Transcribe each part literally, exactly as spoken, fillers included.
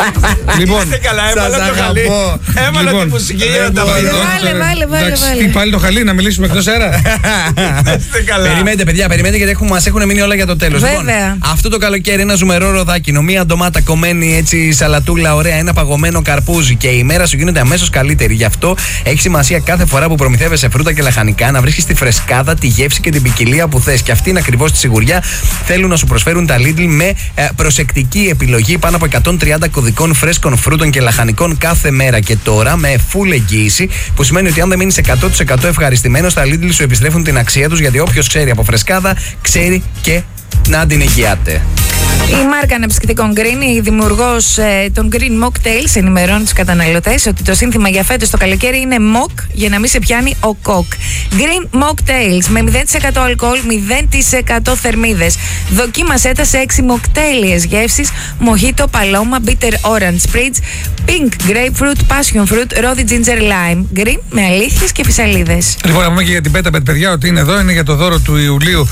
Λοιπόν, είστε καλά, έβαλα το χαλί. Έβαλα τη μουσική για να τα Βάλε, βάλε, βάλε. τι πάλι το χαλί, να μιλήσουμε εκτός αέρα. Είστε καλά. Περιμένετε, παιδιά, περιμένετε γιατί έχουμε, μας έχουν μείνει όλα για το τέλος. Λοιπόν, αυτό το καλοκαίρι ένα ζουμερό ροδάκινο, μία ντομάτα κομμένη έτσι σαλατούλα, ωραία, ένα παγωμένο καρπούζι και η μέρα σου γίνεται αμέσως καλύτερη. Γι' αυτό έχει σημασία κάθε φορά που προμηθεύεσαι φρούτα και λαχανικά να βρίσκεις τη φρεσκάδα, τη γεύση και την ποικιλία που θες. Και αυτή είναι ακριβώς τη σιγουριά. Θέλουν να σου προσφέρουν τα Lidl με ε, προσεκτική επιλογή πάνω από εκατόν τριάντα κωδικών φρέσκων φρούτων και λαχανικών κάθε μέρα. Και τώρα με full εγγύηση, που σημαίνει ότι αν δεν μείνεις εκατό τοις εκατό ευχαριστημένος, τα Lidl σου επιστρέφουν την αξία τους, γιατί όποιος ξέρει από φρεσκάδα, ξέρει και να την εγγυάται. Η μάρκα αναψυκτικών Green, η δημιουργός ε, των Green Mocktails, ενημερώνει τους καταναλωτές ότι το σύνθημα για φέτος το καλοκαίρι είναι Mock για να μην σε πιάνει ο κοκ. Green Mocktails με μηδέν τοις εκατό αλκοόλ, μηδέν τοις εκατό θερμίδες. Δοκίμασέ τα σε έξι μοκτέλιες γεύσεις: Mojito, Paloma, Bitter Orange Spritz, Pink Grapefruit, Passion Fruit, Rosy Ginger Lime. Green με αλήθειες και φυσαλίδες. Λοιπόν, να πούμε και για την Betabet, παιδιά, ότι είναι εδώ, είναι για το δώρο του Ιουλίου,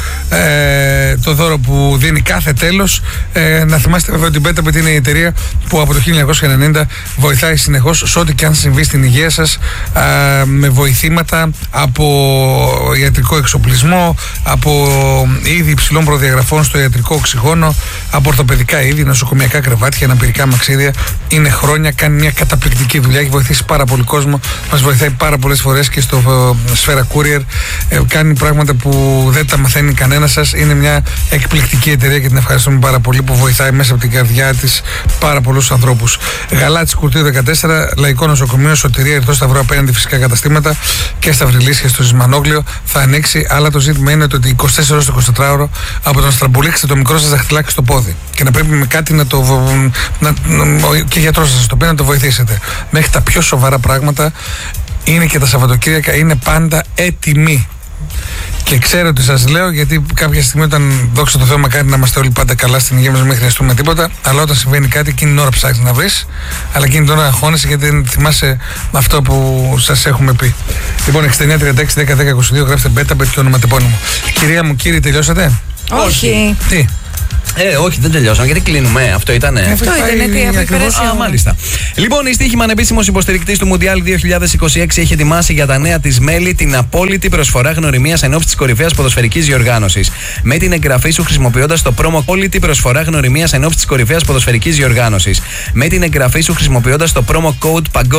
ε, το δώρο που δίνει κάθε τέλος. Ε, να θυμάστε βέβαια ότι η Betabet είναι η εταιρεία που από το χίλια εννιακόσια ενενήντα βοηθάει συνεχώς σε ό,τι και αν συμβεί στην υγεία σας, ε, με βοηθήματα από ιατρικό εξοπλισμό, από είδη υψηλών προδιαγραφών στο ιατρικό οξυγόνο, από ορθοπαιδικά είδη, νοσοκομιακά κρεβάτια, αναπηρικά μαξίδια. Είναι χρόνια, κάνει μια καταπληκτική δουλειά, έχει βοηθήσει πάρα πολύ κόσμο, μας βοηθάει πάρα πολλές φορές και στο Sfera Courier, ε, κάνει πράγματα που δεν τα μαθαίνει κανένα σας. Είναι μια εκπληκτική εταιρεία και την ευχαριστούμε πάρα πολύ που βοηθάει μέσα από την καρδιά της πάρα πολλούς ανθρώπους. Γαλάτσι Κουρτίου δεκατέσσερα, Λαϊκό Νοσοκομείο, Σωτηρία, Ερυθρό Σταυρό απέναντι φυσικά καταστήματα και στα Βρυλίσια και στο Ζυμανόγλιο θα ανοίξει. Αλλά το ζήτημα είναι ότι είκοσι τέσσερις ώρες το εικοσιτετράωρο από το να στραμπουλήξετε το μικρό σας δαχτυλάκι στο πόδι και να πρέπει με κάτι να το. Να, και γιατρός σας το πει να το βοηθήσετε. Μέχρι τα πιο σοβαρά πράγματα είναι και τα Σαββατοκύριακα, είναι πάντα έτοιμοι. Και ξέρω ότι σας λέω γιατί κάποια στιγμή, όταν δόξα τω Θεώ, μακάρι να είμαστε όλοι πάντα καλά στην υγεία μας, μην χρειαστούμε τίποτα. Αλλά όταν συμβαίνει κάτι, εκείνη την ώρα ψάχνεις να βρεις. Αλλά εκείνη την ώρα αγχώνεσαι γιατί δεν θυμάσαι αυτό που σας έχουμε πει. Λοιπόν, εξήντα εννιά τριάντα έξι δέκα δέκα είκοσι δύο, γράφτε Betabet και ονοματεπώνυμο. Κυρία μου, κύριε, τελειώσατε? Όχι. Τι? Ε, όχι, δεν τελειώσαμε. Γιατί κλείνουμε. Αυτό ήτανε. Αυτό ήταν, τι αφιπέρασε. Α, μάλιστα. Λοιπόν, η Στοίχημαν, επίσημος υποστηρικτής του Μουντιάλ δύο χιλιάδες είκοσι έξι, έχει ετοιμάσει για τα νέα της μέλη την απόλυτη προσφορά γνωριμίας εν ώψη της κορυφαίας ποδοσφαιρικής διοργάνωσης. Με την εγγραφή σου χρησιμοποιώντας το πρόμο απόλυτη προσφορά γνωριμίας εν ώψη της κορυφαίας ποδοσφαιρικής διοργάνωσης. Με την εγγραφή σου χρησιμοποιώντας το promo code Παγκόσμιο